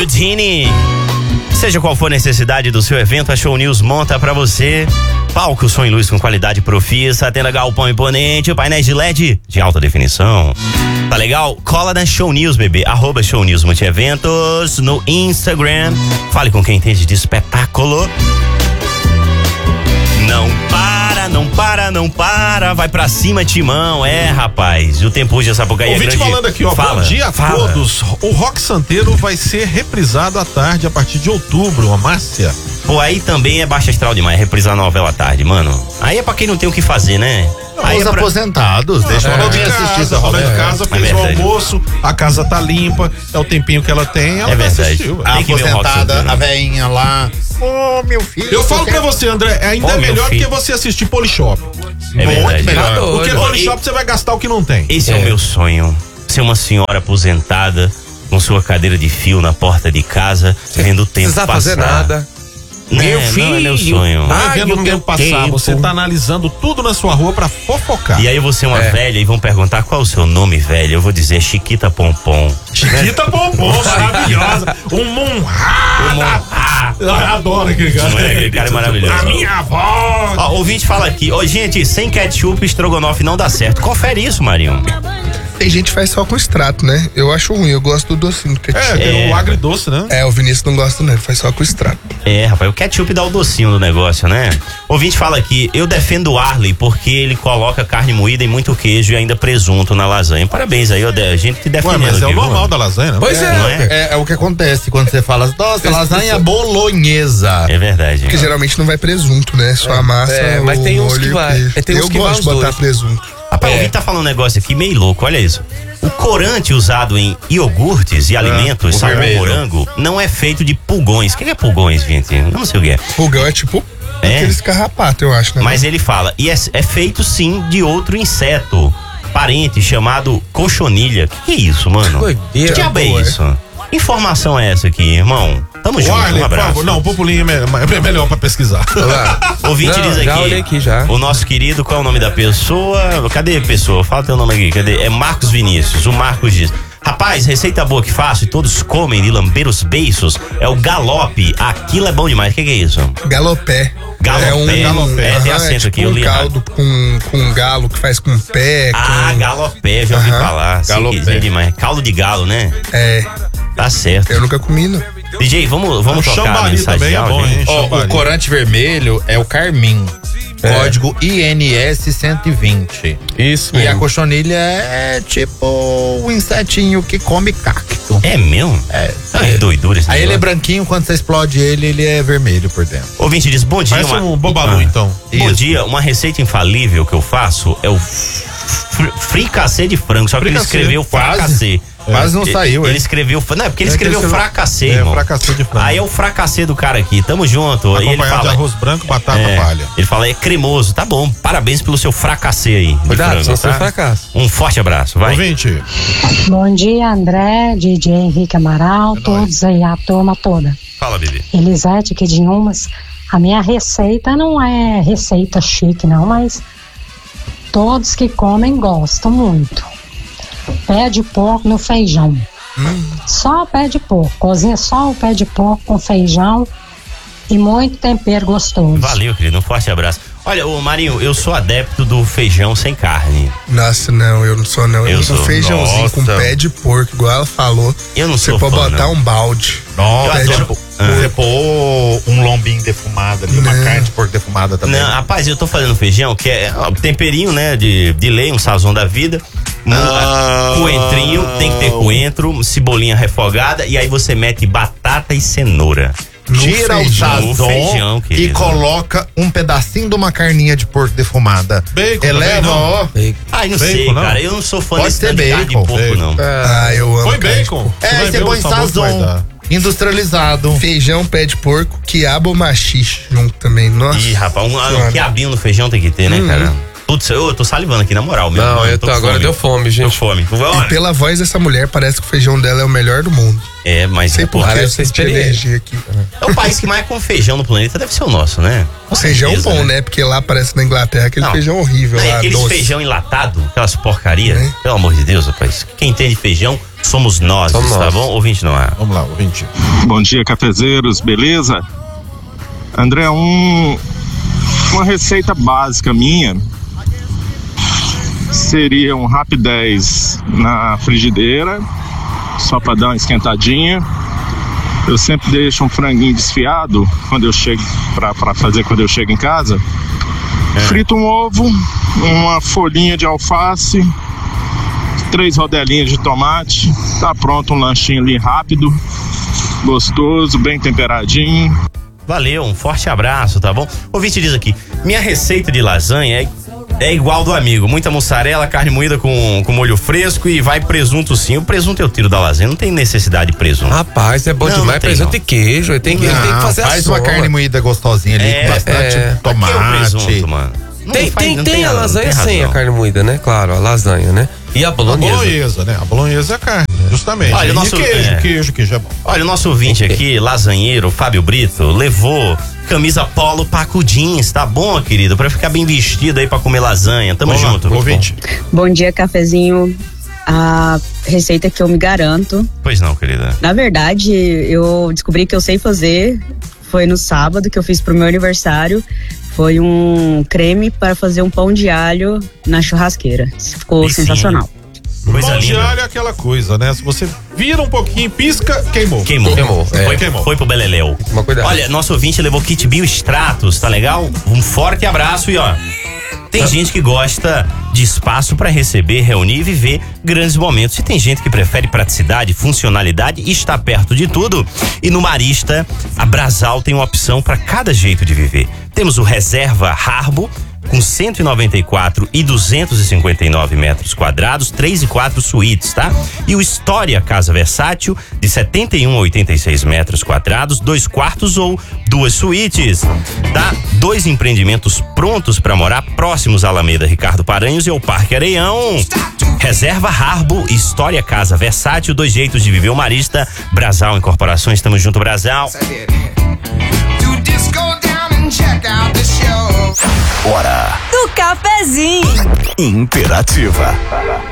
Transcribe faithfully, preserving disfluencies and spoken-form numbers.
Routine. Seja qual for a necessidade do seu evento, a Show News monta pra você. Palco, som e luz com qualidade profissa, tenda galpão imponente, painéis de L E D de alta definição. Tá legal? Cola na Show News, bebê. Arroba Show News Multieventos no Instagram. Fale com quem entende de espetáculo. Não para, não para, não para. Vai pra cima, Timão. É, rapaz. O tempo hoje essa Sapucaí é grande. falando aqui, ó. Fala, bom dia a fala. todos. O Rock Santeiro vai ser reprisado à tarde a partir de outubro. A Márcia. Pô, aí também é baixa astral demais, reprisar a novela à tarde, mano. Aí é pra quem não tem o que fazer, né? Aí Os é pra... aposentados, deixa Ela eu de assistir essa casa, ela de novela. casa, fez É o verdade. almoço, a casa tá limpa, é o tempinho que ela tem, ela É vai verdade. assistir. ué. A Tem que ver o Rock aposentada, Santeiro, a né? veinha lá. Ô, meu filho. Eu falo quero- pra você, André, ainda Ô, é meu melhor do filho. que você assistir Polishop. É verdade. Muito melhor. Porque Ô, Polishop você vai gastar o que não tem. Esse é. o meu sonho. Ser uma senhora aposentada com sua cadeira de fio na porta de casa, vendo o tempo Não precisa passar. fazer nada. Não, Meu não é filho. meu sonho. Não é Ai, vendo o o meu tempo passar, tempo. você tá analisando tudo na sua rua pra fofocar. E aí eu vou ser uma É. velha e vão perguntar qual é o seu nome, velho. Eu vou dizer Chiquita Pompom. Chiquita Pompom, maravilhosa. Um monrada. Eu adoro aquele cara. Não é? Aquele cara é maravilhoso. A minha avó. Ó, ouvinte fala aqui, ó, gente, sem ketchup, estrogonofe não dá certo. Confere isso, Marinho. Tem gente que faz só com extrato, né? Eu acho ruim, eu gosto do docinho do É, ketchup. tem É. o agridoce, né? É, o Vinícius não gosta não, ele faz só com extrato. É, rapaz, o ketchup dá o docinho do negócio, né? Ouvinte fala aqui, eu defendo o Arley porque ele coloca carne moída e muito queijo e ainda presunto na lasanha. Parabéns aí, ó, a gente te Ué, defendendo mas é o aqui, viu, normal mano? da lasanha, né? Pois é. Não é? É, é o que acontece quando você fala, nossa, lasanha bolonhesa. É verdade. Porque geralmente não vai presunto, né? Só a massa, é, mas o tem uns molho que e o vai. queijo. É, tem uns Eu que vai gosto os de botar dois. presunto. Rapaz, o ouvinte tá falando um negócio aqui meio louco, olha isso. O corante usado em iogurtes e alimentos o sabor vermelho. morango não é feito de pulgões. O que é pulgões, gente? Eu não sei o que é. Pulgão é tipo É? aqueles carrapatos, eu acho, né? Mas ele fala, e é, é feito sim de outro inseto parente chamado cochonilha. Que que é isso, mano? Doideira. Que diabo é boa, isso? Informação é essa aqui, irmão? Tamo O junto, Arley, um por abraço. favor. Não, o Populinho é me- é melhor pra pesquisar. Ouvinte Não, diz aqui, já olhei aqui, já. o nosso querido, qual é o nome da pessoa? Cadê a pessoa? Fala teu nome aqui, cadê? É Marcos Vinícius, o Marcos diz, rapaz, receita boa que faço e todos comem de lamber os beiços é o galope, aquilo é bom demais, o que, que é isso? Galopé. Galopé, É um galopé. É, tem aham, acento tipo aqui, eu um li caldo com, com um galo que faz com pé, Ah, com... galopé, já ouvi Aham. falar, Galopé. galopé demais, caldo de galo, né? É, Tá certo. eu nunca comi, não. D J, vamos, vamos tocar a Chambari mensagem também de é áudio, bom, hein? hein? Ó, Chambari. o corante vermelho é o carmim. É. Código I N S cento e vinte. Isso E a mesmo. cochonilha é tipo um insetinho que come cacto. É mesmo? É. Ah, é doidura esse Aí ele é negócio. branquinho, quando você explode ele, ele é vermelho por dentro. Ouvinte diz, bom dia. Parece uma- um bobalu, Ah. então. Bom Isso. dia, uma receita infalível que eu faço é o fr- fricassê de frango, só que ele Fricassê, escreveu quase. fracassê. Quase não Ele- saiu, Ele hein? escreveu, não, é porque ele É que escreveu ele escreveu- fracassê, É, irmão. fracassê de frango. Aí é o fracassê do cara aqui, tamo junto. Aí ele Acompanhado fala, de arroz branco, batata é, palha. ele fala, é cremoso, tá bom, parabéns pelo seu fracassê aí. de Cuidado, frango, só seu tá? fracasso. Um forte abraço, vai. Ouvinte, Bom dia, André, D J Henrique Amaral, todos aí, a turma toda. Fala, bebê. Elisete aqui de Umas. A minha receita não é receita chique, não, mas todos que comem gostam muito. Pé de porco no feijão. Só o pé de porco. Cozinha só o pé de porco com feijão e muito tempero gostoso. Valeu, querido, um forte abraço. Olha, ô Marinho, eu sou adepto do feijão sem carne. Nossa, não, eu não sou não. Eu Eu sou. sou feijãozinho com Nossa. pé de porco, igual ela falou. Eu não Você sou pode fã, botar não. um balde. Nossa, Eu adoro- tipo, Ah. você pôr um lombinho defumado ali, uma Não. carne de porco defumada também. Não, rapaz, eu tô fazendo feijão, que é ó, temperinho, né, de, de lei, um sazão da vida. Um, Ah. Coentrinho, tem que ter coentro, cebolinha refogada, e aí você mete batata e cenoura. Tira o feijão. No sazon feijão, e querido. coloca um pedacinho de uma carninha de porco defumada. Bacon Eleva, também, não? ó. Ai, não Bacon, sei, não? cara, eu não sou fã Pode desse ser tanto de carne de bacon, porco, bacon. não. Ah, eu amo Põe carne de bacon. porco. Você É, vai você ver o põe sabor que vai dar. sazon industrializado. Feijão, pé de porco, quiabo ou machixe junto também. Nossa. Ih, rapaz, um, um Senhora. quiabinho no feijão tem que ter, né, cara? Putz, eu tô salivando aqui, na moral. Meu, Não, mano, eu tô, tô agora fome. deu fome, gente. Tô fome. E pela voz dessa mulher, parece que o feijão dela é o melhor do mundo. É, mas Sei é, por que parece eu ser senti experiente. energia aqui. é o país que mais come feijão no planeta, deve ser o nosso, né? Com Feijão certeza, bom, né? Porque lá parece na Inglaterra aquele Não. feijão horrível Não, e lá, aqueles doce. feijão enlatado, aquelas porcaria, É. pelo amor de Deus, rapaz. Quem entende feijão somos nós, Somos tá nós. bom? Ouvinte não há. Vamos lá, ouvinte. Bom dia, cafezeiros, beleza? André, um, uma receita básica minha seria um rapidez na frigideira, só para dar uma esquentadinha. Eu sempre deixo um franguinho desfiado quando eu chego para fazer quando eu chego em casa. Frito um ovo, uma folhinha de alface, três rodelinhas de tomate, tá pronto um lanchinho ali rápido, gostoso, bem temperadinho. Valeu, um forte abraço, tá bom? O ouvinte diz aqui, minha receita de lasanha é, é igual do amigo, muita mussarela, carne moída com, com molho fresco e vai presunto sim. O presunto eu tiro da lasanha, não tem necessidade de presunto. Rapaz, é bom Não, não demais. tem, Presunto não. e queijo. Ele tem que, ele tem que Não, fazer a faz uma soma. carne moída gostosinha ali, É, com bastante é. tomate. Aqui é o presunto, mano. Não Tem, faz- tem, não tem a razão, lasanha tem sem a razão. carne moída, né? Claro, a lasanha, né? E a A bolonhesa. bolonhesa, né? A bolonhesa é a carne, justamente. Olha, e o nosso- queijo, é. queijo, queijo é bom. Olha, o nosso ouvinte aqui, lasanheiro, Fábio Brito, levou camisa polo Paco Jeans, tá bom, querido? Pra ficar bem vestido aí pra comer lasanha. Tamo Vamos lá, junto. ouvinte. Bom dia, cafezinho. A receita que eu me garanto. Pois não, querida. Na verdade, eu descobri que eu sei fazer. Foi no sábado que eu fiz pro meu aniversário. Foi um creme para fazer um pão de alho na churrasqueira. Ficou Aí sim. sensacional. Coisa Pão de linda. alho é aquela coisa, né? Se você vira um pouquinho, pisca, queimou. Queimou. Queimou, é. Foi, Queimou. foi pro Beleléu. Toma cuidado. Olha, nosso ouvinte levou kit Biostratos, tá legal? Um forte abraço e ó, tem gente que gosta de espaço para receber, reunir e viver grandes momentos. E tem gente que prefere praticidade, funcionalidade e estar perto de tudo. E no Marista, a Brasal tem uma opção para cada jeito de viver. Temos o Reserva Harbo, com cento e noventa e quatro e duzentos e cinquenta e nove metros quadrados, três e quatro suítes, tá? E o História Casa Versátil, de setenta e um a oitenta e seis metros quadrados, dois quartos ou duas suítes, tá? Dois empreendimentos prontos para morar, próximos à Alameda Ricardo Paranhos e ao Parque Areião. Reserva Harbo, História Casa Versátil, dois jeitos de viver o Marista, Brasal Incorporações, estamos junto, Brasal. Hora do cafezinho. imperativa.